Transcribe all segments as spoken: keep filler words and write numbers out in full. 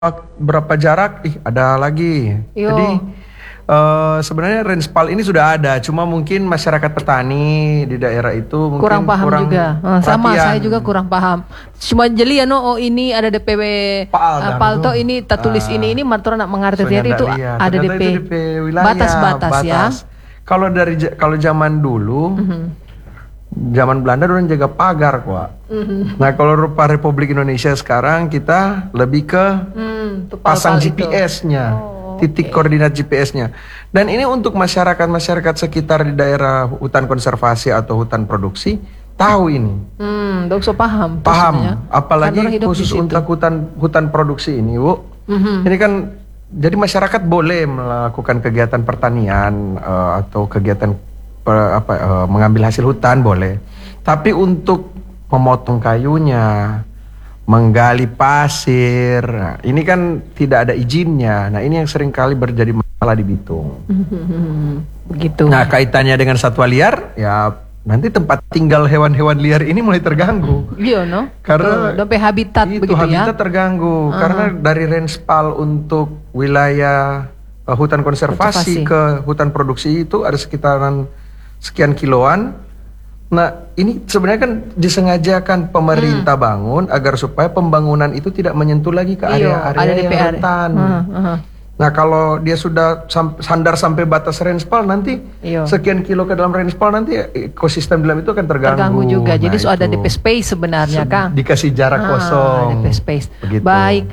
berapa jarak, ih ada lagi. Yo. Jadi uh, sebenarnya Renspal ini sudah ada, cuma mungkin masyarakat petani di daerah itu mungkin kurang paham kurang juga. Uh, sama perhatian. saya juga kurang paham. Cuma jeli ya no, oh ini ada D P W uh, Palto ini tertulis uh, ini ini martor nak mengerti itu lihat. ada D P, D P wilayah batas-batas ya. Kalau dari kalau zaman dulu, mm-hmm. zaman Belanda dulu jaga pagar kok. Mm-hmm. Nah kalau rupa Republik Indonesia sekarang kita lebih ke mm, pasang G P S-nya, oh, titik okay. koordinat G P S-nya. Dan ini untuk masyarakat-masyarakat sekitar di daerah hutan konservasi atau hutan produksi tahu ini. Hmm, dok so paham. Paham. Apalagi khusus untuk hutan hutan produksi ini, Bu. Mm-hmm. Ini kan jadi masyarakat boleh melakukan kegiatan pertanian uh, atau kegiatan per, apa uh, mengambil hasil hutan boleh. Tapi untuk memotong kayunya, menggali pasir, nah, ini kan tidak ada izinnya. Nah, ini yang sering kali terjadi masalah di Bitung. Begitu. Nah, kaitannya dengan satwa liar, ya nanti tempat tinggal hewan-hewan liar ini mulai terganggu. Iya, no? Karena sampai habitat itu begitu habitat ya? terganggu. Uh-huh. Karena dari Renspal untuk wilayah uh, hutan konservasi, konservasi ke hutan produksi itu ada sekitaran sekian kiloan. Nah, ini sebenarnya kan disengajakan pemerintah hmm. bangun agar supaya pembangunan itu tidak menyentuh lagi ke area-area yang rentan. Uh, uh. Nah, kalau dia sudah sam- sandar sampai batas Renspal nanti iyo. sekian kilo ke dalam Renspal nanti ekosistem dalam itu akan terganggu. Terganggu juga. Jadi nah, so ada D P space sebenarnya, Kang. Dikasih jarak ah, kosong. D P space. Begitu. Baik.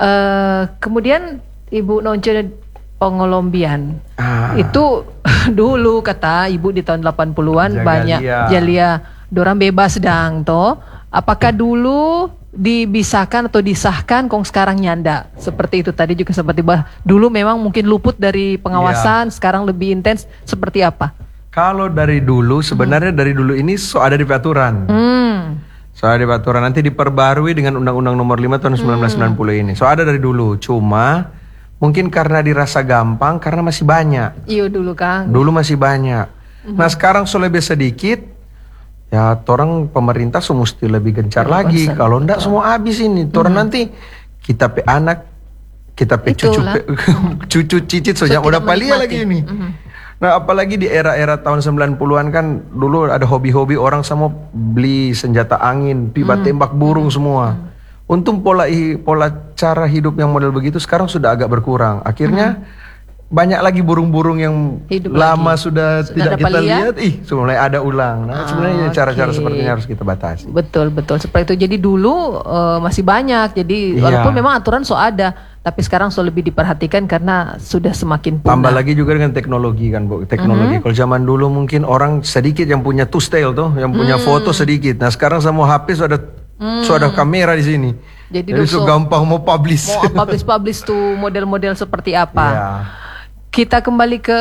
Uh, kemudian Ibu Nonce Pengolombian. Ah. Itu dulu kata Ibu di tahun delapan puluhan Jagalia. banyak jalia dorang bebas dang toh. Apakah dulu dibisahkan atau disahkan kong sekarang nyanda seperti itu tadi juga seperti bah dulu memang mungkin luput dari pengawasan ya. Sekarang lebih intens seperti apa? Kalau dari dulu sebenarnya hmm. dari dulu ini so ada di peraturan. Hmm. So ada di peraturan nanti diperbarui dengan Undang-Undang Nomor lima tahun seribu sembilan ratus sembilan puluh hmm. ini. So ada dari dulu, cuma mungkin karena dirasa gampang karena masih banyak. Iya dulu Kang. Dulu masih banyak. Hmm. Nah sekarang so lebih sedikit. Ya, orang pemerintah so mesti lebih gencar ya, lagi. Kalau enggak semua habis ini. Orang hmm. nanti kita pe anak, kita pe cucu, pe, cucu cicit so yang udah palia lagi ini. Hmm. Nah, apalagi di era-era tahun sembilan puluhan kan dulu ada hobi-hobi orang semua beli senjata angin, pipa hmm. tembak burung semua. Hmm. Untung pola pola cara hidup yang model begitu sekarang sudah agak berkurang. Akhirnya hmm. banyak lagi burung-burung yang hidup lama lagi. sudah, sudah tidak kita lihat, ih mulai ada ulang. Nah, ah, sebenarnya cara-cara okay. seperti ini harus kita batasi. Betul, betul. Seperti itu. Jadi dulu uh, masih banyak. Jadi yeah. walaupun memang aturan so ada, tapi sekarang so lebih diperhatikan karena sudah semakin punah. Tambah lagi juga dengan teknologi kan, Bu. Teknologi. Mm-hmm. Kalau zaman dulu mungkin orang sedikit yang punya two style tuh, yang punya mm. foto sedikit. Nah, sekarang semua H P so ada mm. so ada kamera di sini. Jadi, Jadi so, so gampang mau publish. Mau publish-publish tuh model-model seperti apa. Yeah. Kita kembali ke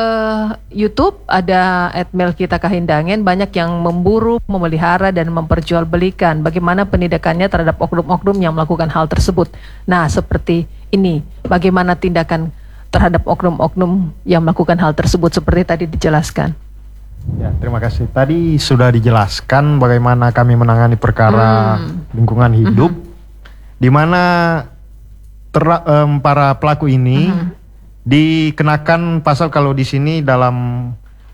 YouTube, ada Admel kita Kahindangen, banyak yang memburu, memelihara dan memperjualbelikan. Bagaimana penindakannya terhadap oknum-oknum yang melakukan hal tersebut? Nah, seperti ini, bagaimana tindakan terhadap oknum-oknum yang melakukan hal tersebut seperti tadi dijelaskan? Ya, terima kasih. Tadi sudah dijelaskan bagaimana kami menangani perkara hmm. lingkungan hidup, hmm. di mana ter- um, para pelaku ini hmm. dikenakan pasal, kalau di sini dalam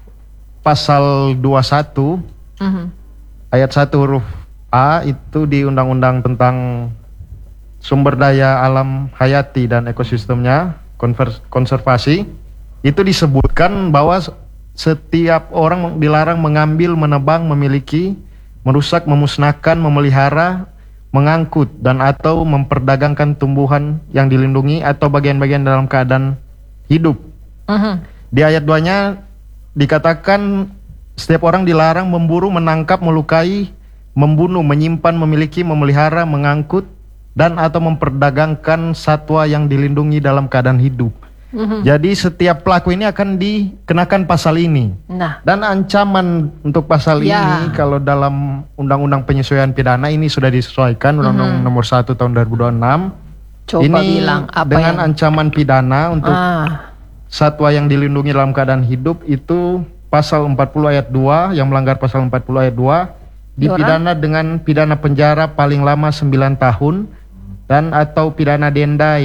pasal dua puluh satu uh-huh. ayat satu huruf A itu di Undang-Undang tentang Sumber Daya Alam Hayati dan Ekosistemnya Konservasi, itu disebutkan bahwa setiap orang dilarang mengambil, menebang, memiliki, merusak, memusnahkan, memelihara, mengangkut dan atau memperdagangkan tumbuhan yang dilindungi atau bagian-bagian dalam keadaan hidup. Uh-huh. Di ayat dua-nya dikatakan setiap orang dilarang memburu, menangkap, melukai, membunuh, menyimpan, memiliki, memelihara, mengangkut dan atau memperdagangkan satwa yang dilindungi dalam keadaan hidup. Uh-huh. Jadi setiap pelaku ini akan dikenakan pasal ini. Nah. Dan ancaman untuk pasal ya. ini kalau dalam Undang-Undang Penyesuaian Pidana ini sudah disesuaikan, Undang-Undang uh-huh. Nomor satu tahun dua ribu dua puluh enam. Coba ini bilang apa dengan yang... ancaman pidana untuk ah. satwa yang dilindungi dalam keadaan hidup itu pasal empat puluh ayat dua, yang melanggar pasal empat puluh ayat dua dipidana dengan pidana penjara paling lama sembilan tahun dan atau pidana denda